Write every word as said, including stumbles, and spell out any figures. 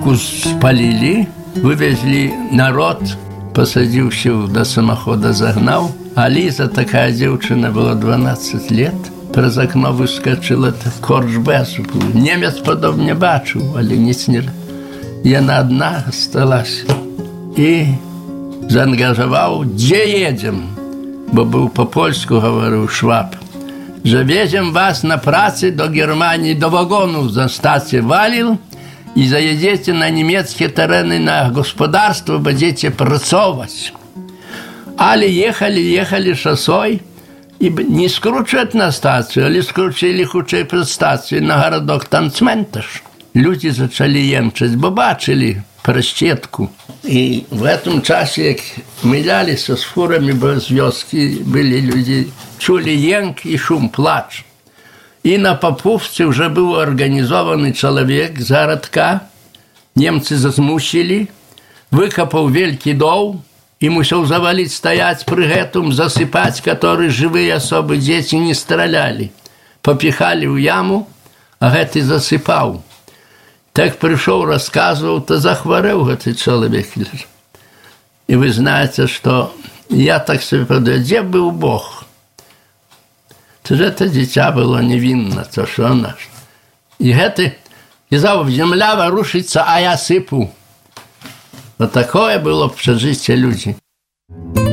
Церкву спалили, вывезли народ, посадил все до самохода, загнал. А Лиза, такая девчина, была дванадцать лет, през окно выскочила, корч без был. Немец подоб не бачил, але nic не... И она одна осталась. И заангажировал, где едем? Bo był po polsku, говорил Szwab. Zawieziemy was na pracę do Germanii, do wagonów za stację walił i zajedziecie na niemieckie tereny na gospodarstwo, będziecie pracować. Ale jechali, jechali szosoj i nie skrócić na stację, ale skrócili huczej przed stacją na городок tam cmentarz. Ludzie zaczęli jęczeć, bo baczyli прощетку. И в этом часе, как мылялись с фурами без вёски, были люди, чули янк и шум, плач. И на Поповце уже был организованный человек с городка. Немцы зазмусили, выкопал великий дол и мусил завалить, стоять при этом, засыпать, которые живые особы дети не стреляли. Попихали в яму, а этот засыпал. Так пришел, рассказывал, то захворел этот человек. И вы знаете, что я так себе подумал, где был Бог? То же это дитя было невинно, то что оно. И это, сказал, земля ворушится, а я сыпу. Вот такое было в общежитии людей.